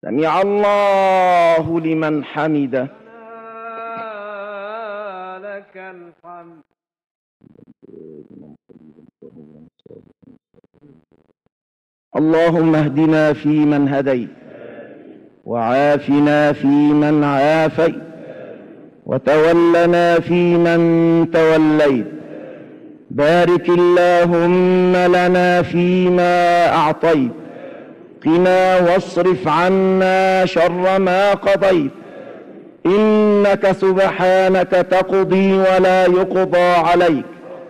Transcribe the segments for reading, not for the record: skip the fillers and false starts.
سمع الله لمن حمده. لك الحمد. اللهم اهدنا فيمن هديت، وعافنا فيمن عافيت، وتولنا فيمن توليت. بارك اللهم لنا فيما أعطيت، قنا واصرف عنا شر ما قضيت. إنك سبحانك تقضي ولا يقضى عليك،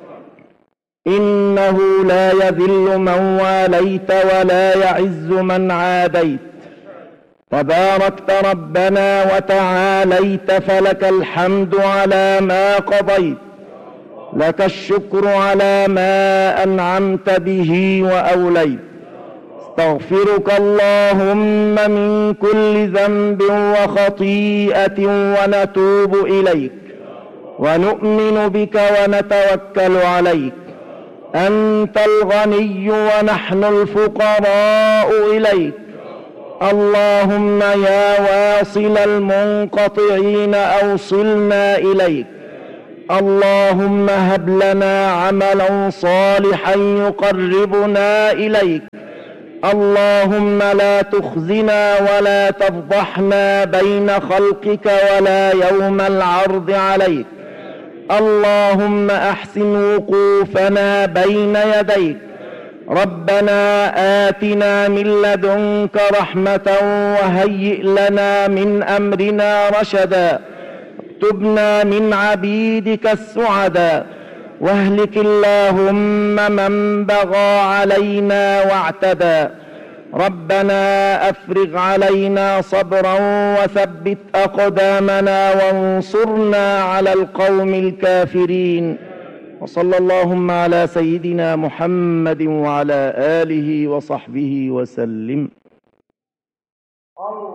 إنه لا يذل من واليت ولا يعز من عاديت. تباركت ربنا وتعاليت، فلك الحمد على ما قضيت، لك الشكر على ما أنعمت به وأوليت. استغفرك اللهم من كل ذنب وخطيئة ونتوب إليك، ونؤمن بك ونتوكل عليك. أنت الغني ونحن الفقراء إليك. اللهم يا واصل المنقطعين أوصلنا إليك. اللهم هب لنا عملا صالحا يقربنا إليك. اللهم لا تخزنا ولا تفضحنا بين خلقك ولا يوم العرض عليك. اللهم أحسن وقوفنا بين يديك. ربنا آتنا من لدنك رحمة وهيئ لنا من أمرنا رشدا. اكتبنا من عبيدك السعدا، واهلك اللهم من بغى علينا واعتدى. ربنا أفرغ علينا صبرا وثبت أقدامنا وانصرنا على القوم الكافرين. وصلى اللهم على سيدنا محمد وعلى آله وصحبه وسلم.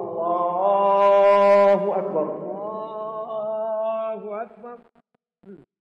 الله أكبر. الله أكبر.